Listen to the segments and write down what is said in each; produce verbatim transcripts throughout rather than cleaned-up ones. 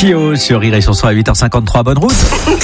Chio sur Rire et Chanson à huit heures cinquante-trois. Bonne route.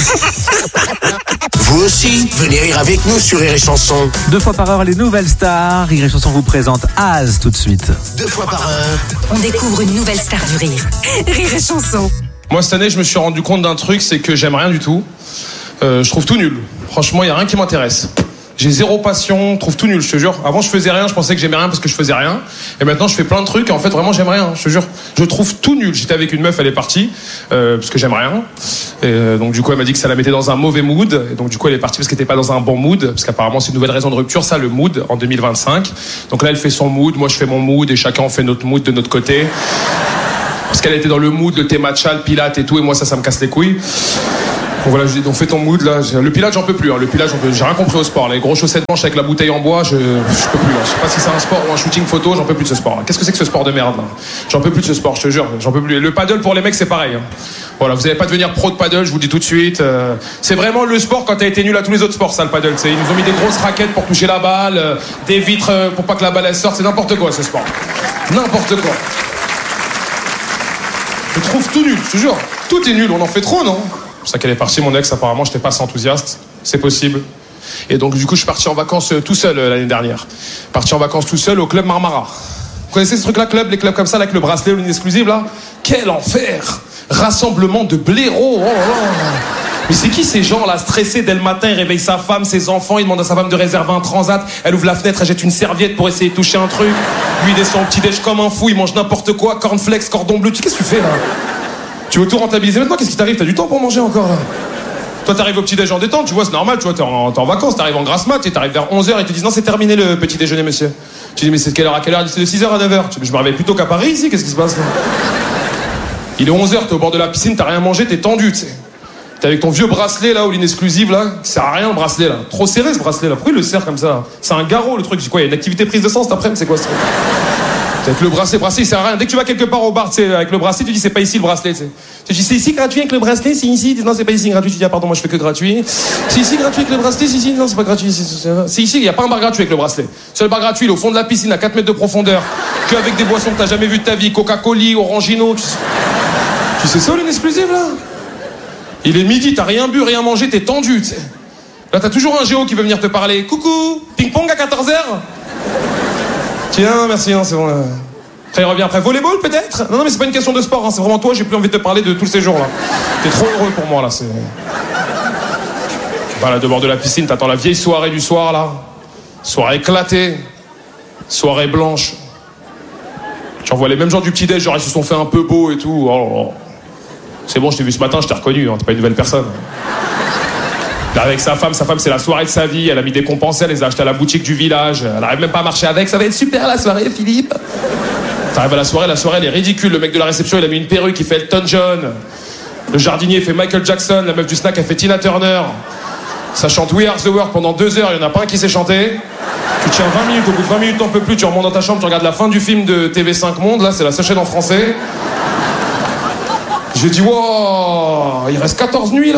Vous aussi, venez rire avec nous sur Rire et Chanson. Deux fois par heure, les nouvelles stars. Rire et Chanson vous présente Az tout de suite. Deux fois par heure. On découvre une nouvelle star du rire. Rire et Chanson. Moi, cette année, je me suis rendu compte d'un truc, c'est que j'aime rien du tout. Euh, je trouve tout nul. Franchement, il n'y a rien qui m'intéresse. J'ai zéro passion, je trouve tout nul, je te jure. Avant, je faisais rien, je pensais que j'aimais rien parce que je faisais rien. Et maintenant, je fais plein de trucs et en fait, vraiment, j'aime rien, je te jure. Je trouve tout nul. J'étais avec une meuf, elle est partie, euh, parce que j'aime rien. Et euh, donc, du coup, elle m'a dit que ça la mettait dans un mauvais mood. Et donc, du coup, elle est partie parce qu'elle n'était pas dans un bon mood. Parce qu'apparemment, c'est une nouvelle raison de rupture, ça, le mood, en deux mille vingt-cinq. Donc là, elle fait son mood, moi, je fais mon mood et chacun fait notre mood de notre côté. Parce qu'elle était dans le mood, le thé matcha, le pilate et tout, et moi, ça, ça me casse les couilles. Donc voilà, je dis, donc fais ton mood là. Le pilates, j'en peux plus. Hein. Le pilates, j'en peux... j'ai rien compris au sport. Les gros chaussettes blanches avec la bouteille en bois, je, je peux plus. Hein. Je sais pas si c'est un sport ou un shooting photo, j'en peux plus de ce sport. Là. Qu'est-ce que c'est que ce sport de merde là? J'en peux plus de ce sport, je te jure. J'en peux plus. Le paddle pour les mecs, c'est pareil. Hein. Voilà, vous n'allez pas devenir pro de paddle, je vous le dis tout de suite. Euh, c'est vraiment le sport quand t'as été nul à tous les autres sports, ça, le paddle. C'est, ils nous ont mis des grosses raquettes pour toucher la balle, euh, des vitres euh, pour pas que la balle elle sorte. C'est n'importe quoi ce sport. N'importe quoi. Je trouve tout nul, je te jure. Tout est nul, on en fait trop, non? C'est pour ça qu'elle est partie, mon ex, apparemment, j'étais pas assez enthousiaste. C'est possible. Et donc, du coup, je suis parti en vacances euh, tout seul euh, l'année dernière. Parti en vacances tout seul au club Marmara. Vous connaissez ce truc-là, club, les clubs comme ça, là, avec le bracelet, l'une exclusive, là? Quel enfer! Rassemblement de blaireaux, oh là là! Mais c'est qui ces gens là stressés dès le matin? Il réveille sa femme, ses enfants, il demande à sa femme de réserver un transat. Elle ouvre la fenêtre, elle jette une serviette pour essayer de toucher un truc. Lui il descend au petit-déj comme un fou, il mange n'importe quoi, cornflakes, cordon bleu. Qu'est-ce que tu fais là? Tu veux tout rentabiliser maintenant? Qu'est-ce qui t'arrive? T'as du temps pour manger encore là? Toi t'arrives au petit-déj en détente, tu vois, c'est normal, tu vois, t'es en, t'es en vacances, t'arrives en grasse mat et t'arrives vers onze heures et ils te disent non, c'est terminé le petit déjeuner, monsieur. Tu dis mais c'est de quelle heure à quelle heure? C'est de six heures à neuf heures. Tu dis, je me réveille plutôt qu'à Paris ici, qu'est-ce qui se passe là? Il est onze heures, t'es au bord de la piscine, t'as rien mangé, t'es tendu, tu sais. T'es avec ton vieux bracelet là, ou l'inexclusive là, qui sert à rien le bracelet là. Trop serré ce bracelet là, pourquoi il le serre comme ça? C'est un garrot le truc, je dis quoi, il y a une activité prise de sang cet après-midi, c'est quoi ce truc? Avec le bracelet, bracelet, il sert à rien. Dès que tu vas quelque part au bar, tu sais, avec le bracelet, tu dis c'est pas ici le bracelet, tu sais. Tu dis c'est ici gratuit avec le bracelet, c'est ici. Non, c'est pas ici gratuit. Tu dis ah pardon, moi je fais que gratuit. C'est ici gratuit avec le bracelet, c'est ici. Non, c'est pas gratuit. C'est ici, il y a pas un bar gratuit avec le bracelet. Seul bar gratuit, il est au fond de la piscine à quatre mètres de profondeur, que avec des boissons que t'as jamais vues de ta vie, Coca-Cola, Orangino. Tu sais, tu sais ça, l'exclusive là? Il est midi, t'as rien bu, rien mangé, t'es tendu, tu sais. Là, t'as toujours un géo qui veut venir te parler. Coucou, ping-pong à quatorze heures. Tiens, merci, non, c'est bon. Là. Après, il revient après. Volleyball, peut-être? Non, non, mais c'est pas une question de sport, hein, c'est vraiment toi, j'ai plus envie de te parler de tous ces jours-là. T'es trop heureux pour moi, là, c'est... Voilà, de bord de la piscine, t'attends la vieille soirée du soir, là. Soirée éclatée. Soirée blanche. Tu revois les mêmes gens du petit-déj, genre, ils se sont fait un peu beaux et tout. Oh là là. C'est bon, je t'ai vu ce matin, je t'ai reconnu, hein, t'es pas une nouvelle personne. Là, avec sa femme, sa femme c'est la soirée de sa vie, elle a mis des compensés, elle les a achetés à la boutique du village, elle arrive même pas à marcher avec, ça va être super la soirée, Philippe. T'arrives à la soirée, la soirée elle est ridicule, le mec de la réception il a mis une perruque, il fait Elton John, le jardinier fait Michael Jackson, la meuf du snack elle fait Tina Turner, ça chante We Are The World pendant deux heures, il y en a pas un qui sait chanter, tu tiens vingt minutes, au bout de vingt minutes t'en peux plus, tu remontes dans ta chambre, tu regardes la fin du film de T V cinq Monde, là c'est la seule chaîne en français. J'ai dit wow, il reste quatorze nuits là.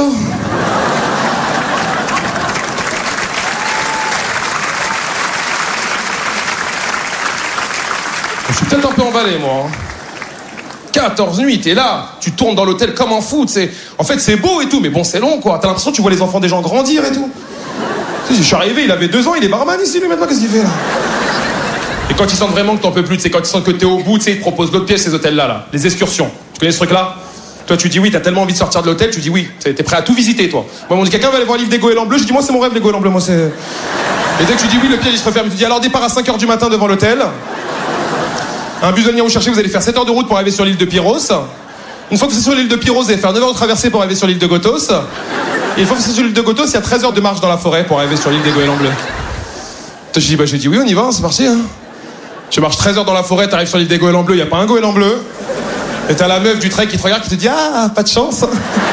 Je suis peut-être un peu emballé, moi. quatorze nuits, t'es là, tu tournes dans l'hôtel comme un fou, tu sais. En fait, c'est beau et tout, mais bon, c'est long, quoi. T'as l'impression que tu vois les enfants des gens grandir et tout. Tu sais, je suis arrivé, il avait deux ans, il est barman ici, lui, maintenant, qu'est-ce qu'il fait, là? Et quand ils sentent vraiment que t'en peux plus, tu sais, quand ils sentent que t'es au bout, tu sais, ils te proposent d'autres pièces, ces hôtels-là, là. Les excursions. Tu connais ce truc-là? Toi, tu dis oui, t'as tellement envie de sortir de l'hôtel, tu dis oui. T'es prêt à tout visiter, toi. Moi, on dit, quelqu'un va aller voir un livre des goélands bleus, je dis, moi, c'est mon rêve, les goélands bleus, moi, c'est... Et dès que tu dis oui, le piège, il se referme. Tu dis, alors, départ à cinq heures du matin devant l'hôtel. Un bus de venir vous chercher, vous allez faire sept heures de route pour arriver sur l'île de Pyros. Une fois que vous êtes sur l'île de Pyros, vous allez faire neuf heures de traversée pour arriver sur l'île de Gotos. Et une fois que vous êtes sur l'île de Gotos, il y a treize heures de marche dans la forêt pour arriver sur l'île des goélands bleus. Toi, je dis, bah, j'ai dit oui, on y va, c'est parti, hein. Tu marches treize heures dans la forêt, t'arrives sur l'île des goélands bleus, il n'y a pas un goéland bleu. Et t'as la meuf du trek qui te regarde, qui te dit, ah, pas de chance.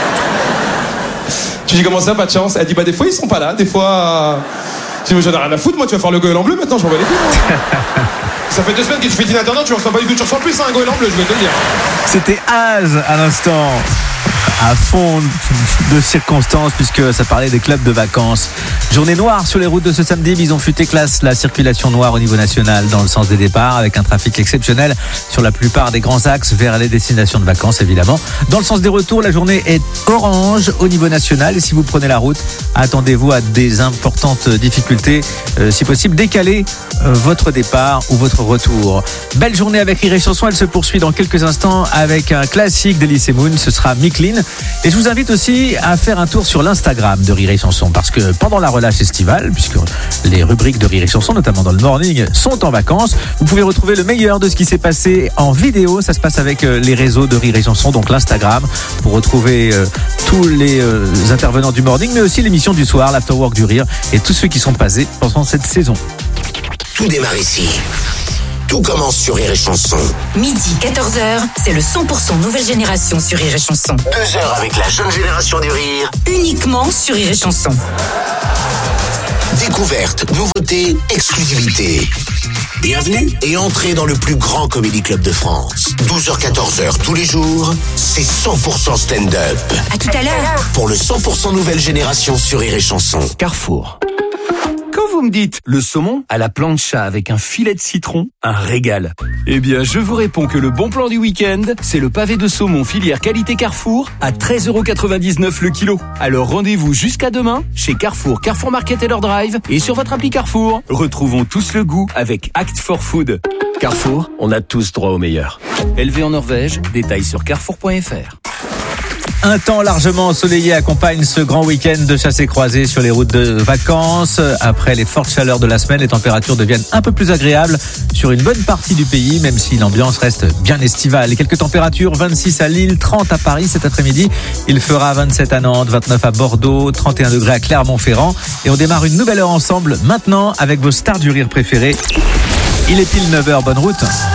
Tu dis, comment ça, pas de chance? Elle dit, bah, des fois, ils sont pas là, des fois. Je dis, j'en ai rien à foutre, moi, tu vas faire le goéland bleu maintenant, je m'en bats les couilles. Ça fait deux semaines que tu fais Tina Turner, tu ressens pas du tout, tu ressens plus à un goéland bleu, je vais te le dire. C'était Az à l'instant. à fond de circonstances puisque ça parlait des clubs de vacances. Journée noire sur les routes de ce samedi. Bison Futé classe la circulation noire au niveau national dans le sens des départs avec un trafic exceptionnel sur la plupart des grands axes vers les destinations de vacances évidemment. Dans le sens des retours, la journée est orange au niveau national et si vous prenez la route, attendez-vous à des importantes difficultés. Euh, si possible, décalez euh, votre départ ou votre retour. Belle journée avec Rire et Chanson. Elle se poursuit dans quelques instants avec un classique d'Elysée Moon. Ce sera Micklin. Et je vous invite aussi à faire un tour sur l'Instagram de Rire et Chanson parce que pendant la relâche estivale, puisque les rubriques de Rire et Chanson, notamment dans le morning, sont en vacances, vous pouvez retrouver le meilleur de ce qui s'est passé en vidéo. Ça se passe avec les réseaux de Rire et Chanson, donc l'Instagram, pour retrouver euh, tous les euh, intervenants du morning, mais aussi l'émission du soir, l'Afterwork du Rire, et tous ceux qui sont passés pendant cette saison. Tout démarre ici. Tout commence sur Rire et Chanson. Midi, quatorze heures, c'est le cent pour cent nouvelle génération sur Rire et Chanson. Deux heures avec la jeune génération du rire. Uniquement sur Rire et Chanson. Découverte, nouveauté, exclusivité. Bienvenue et entrez dans le plus grand comédie club de France. douze heures quatorze heures tous les jours, c'est cent pour cent stand-up. À tout à l'heure. Pour le cent pour cent nouvelle génération sur Rire et Chanson. Carrefour. Quand vous me dites le saumon à la plancha avec un filet de citron, un régal. Eh bien, je vous réponds que le bon plan du week-end, c'est le pavé de saumon filière qualité Carrefour à treize euros quatre-vingt-dix-neuf le kilo. Alors rendez-vous jusqu'à demain chez Carrefour, Carrefour Market et leur drive et sur votre appli Carrefour. Retrouvons tous le goût avec Act for Food. Carrefour, on a tous droit au meilleur. Élevé en Norvège, détails sur carrefour point f r. Un temps largement ensoleillé accompagne ce grand week-end de chassés-croisés sur les routes de vacances. Après les fortes chaleurs de la semaine, les températures deviennent un peu plus agréables sur une bonne partie du pays, même si l'ambiance reste bien estivale. Et quelques températures, vingt-six à Lille, trente à Paris cet après-midi. Il fera vingt-sept à Nantes, vingt-neuf à Bordeaux, trente et un degrés à Clermont-Ferrand. Et on démarre une nouvelle heure ensemble maintenant avec vos stars du rire préférées. Il est pile neuf heures, bonne route.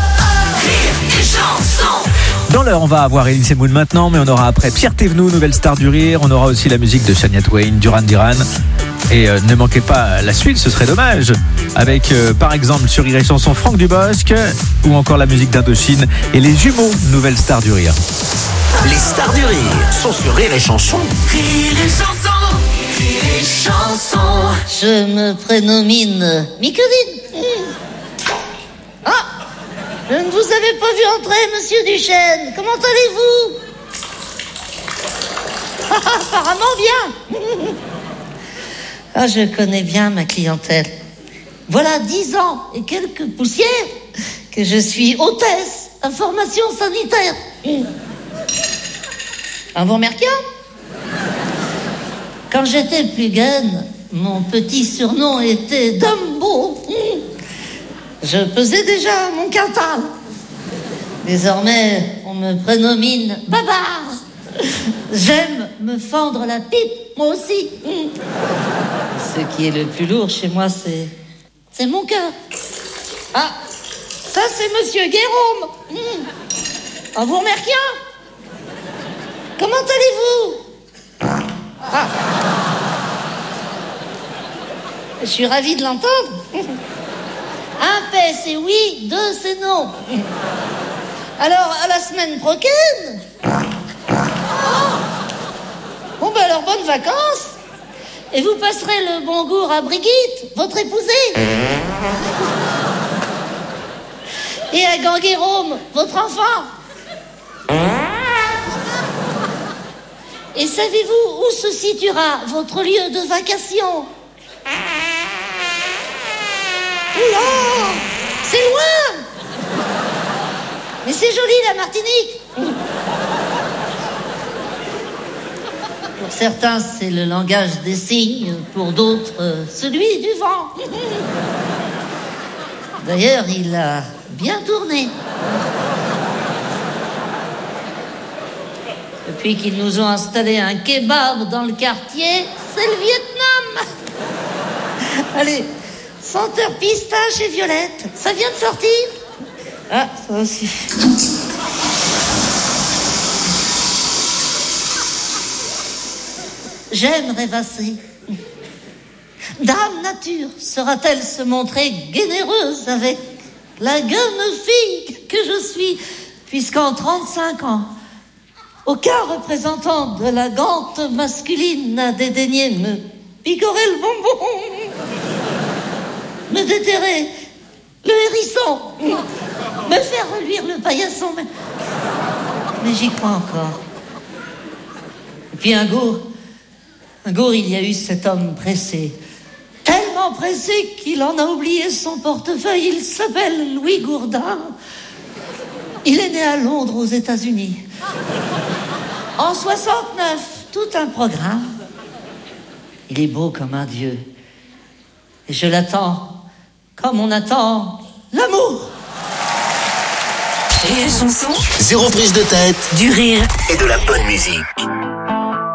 Dans l'heure, on va avoir Elysée Moon maintenant, mais on aura après Pierre Thévenoud, nouvelle star du rire. On aura aussi la musique de Shania Twain, Duran Duran. Et euh, ne manquez pas la suite, ce serait dommage. Avec euh, par exemple sur Rire et Chanson Franck Dubosc ou encore la musique d'Indochine et les jumeaux, nouvelle star du rire. Les stars du rire sont sur Rire et Chanson. Rire et Chanson, Rire et Chanson. Je me prénomine Mickeline. Ah, je ne vous avais pas vu entrer, monsieur Duchesne. Comment allez-vous? Apparemment bien. Ah, je connais bien ma clientèle. Voilà dix ans et quelques poussières que je suis hôtesse à formation sanitaire. Ah, vous remarquez? Quand j'étais plus jeune, mon petit surnom était Dumbo. Je pesais déjà mon quintal. Désormais, on me prénomine Babar. J'aime me fendre la pipe, moi aussi. Ce qui est le plus lourd chez moi, c'est... c'est mon cœur. Ah, ça c'est Monsieur Guérôme. Ah, vous remarquez? Comment allez-vous? Ah. Je suis ravie de l'entendre. Un P c'est oui, deux c'est non. Alors, à la semaine prochaine. Oh. Bon, ben alors, bonnes vacances. Et vous passerez le bonjour à Brigitte, votre épousée. Et à Ganguérôme, votre enfant. Et savez-vous où se situera votre lieu de vacation? Oula, c'est loin. Mais c'est joli la Martinique. Pour certains, c'est le langage des signes. Pour d'autres, euh, celui du vent. D'ailleurs, il a bien tourné. Depuis qu'ils nous ont installé un kebab dans le quartier, c'est le Vietnam. Allez, senteur pistache et violette. Ça vient de sortir? Ah, ça aussi. J'aime rêvasser. Dame Nature sera-t-elle se montrer généreuse avec la jeune fille que je suis, puisqu'en trente-cinq ans, Aucun représentant de la gante masculine n'a dédaigné de me picorer le bonbon, me déterrer le hérisson, me faire reluire le paillasson. Mais, mais j'y crois encore. Et puis un jour, un jour, il y a eu cet homme pressé, tellement pressé qu'il en a oublié son portefeuille. Il s'appelle Louis Gourdin. Il est né à Londres, aux États-Unis. En soixante-neuf, tout un programme. Il est beau comme un dieu. Et je l'attends comme on attend l'amour. Rire et chanson. Zéro prise de tête Du rire. et de la bonne musique.